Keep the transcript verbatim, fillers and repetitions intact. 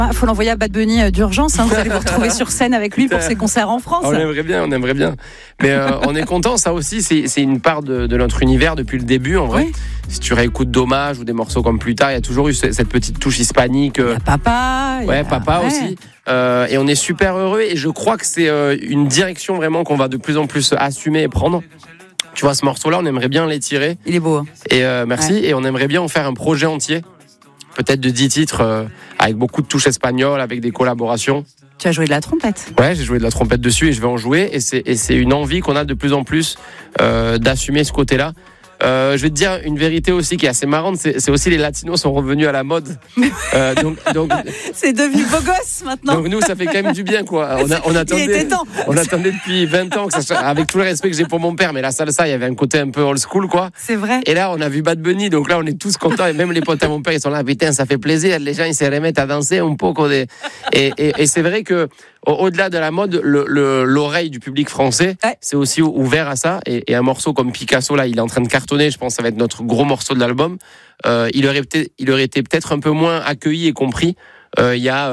Il faut l'envoyer à Bad Bunny euh, d'urgence. Hein. Vous allez vous retrouver sur scène avec lui pour ses concerts en France. On aimerait bien, on aimerait bien. Mais euh, on est content. Ça aussi, c'est, c'est une part de, de notre univers depuis le début, en vrai. Oui. Si tu réécoutes Dommage ou des morceaux comme Plus tard, il y a toujours eu cette petite touche hispanique. Il y a Papa. Ouais, a... Papa ouais. aussi. Euh, et on est super heureux. Et je crois que c'est euh, une direction vraiment qu'on va de plus en plus assumer et prendre. Tu vois, ce morceau-là, on aimerait bien l'étirer. Il est beau. Hein. Et euh, merci. Ouais. Et on aimerait bien en faire un projet entier. Peut-être de dix titres euh, avec beaucoup de touches espagnoles, avec des collaborations. Tu as joué de la trompette. Ouais, j'ai joué de la trompette dessus et je vais en jouer. Et c'est, et c'est une envie qu'on a de plus en plus euh, d'assumer ce côté-là. Euh, je vais te dire une vérité aussi qui est assez marrante, c'est, c'est aussi les latinos sont revenus à la mode. Euh, donc, donc, c'est devenu beau gosse maintenant. Donc nous, ça fait quand même du bien, quoi. On, a, on, attendait, on attendait depuis vingt ans, que ça, avec tout le respect que j'ai pour mon père, mais la salsa, il y avait un côté un peu old school, quoi. C'est vrai. Et là, on a vu Bad Bunny, donc là, on est tous contents, et même les potes à mon père, ils sont là, putain, ça fait plaisir, les gens, ils se remettent à danser un peu. Et, et, et c'est vrai que au-delà de la mode, le, le, l'oreille du public français, ouais. c'est aussi ouvert à ça. Et, et un morceau comme Picasso, là, il est en train de cartonner. Je pense que ça va être notre gros morceau de l'album. Euh, il aurait, il aurait été peut-être un peu moins accueilli et compris euh, il y a